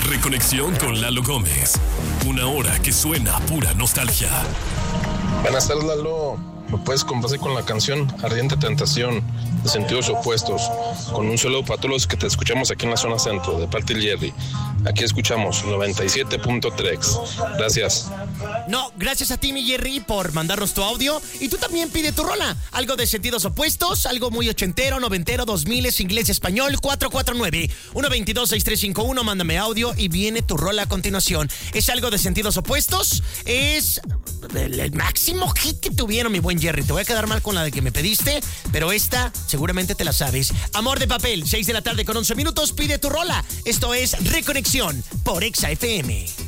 Reconexión con Lalo Gómez. Una hora que suena a pura nostalgia. Buenas tardes, Lalo. Me puedes complacer con la canción Ardiente Tentación de Sentidos Opuestos, con un saludo para todos los que te escuchamos aquí en la zona centro, de parte del Jerry. Aquí escuchamos 97.3. Gracias. No, gracias a ti, mi Jerry, por mandarnos tu audio. Y tú también pide tu rola. Algo de Sentidos Opuestos, algo muy ochentero, noventero, 2000, inglés, español, 449-122-6351. Mándame audio y viene tu rola a continuación. Es algo de Sentidos Opuestos. Es el máximo hit que tuvieron, mi buen Jerry. Te voy a quedar mal con la de que me pediste, pero esta seguramente te la sabes. Amor de Papel, 6 de la tarde con 11 minutos. Pide tu rola. Esto es Reconexión por Exa FM.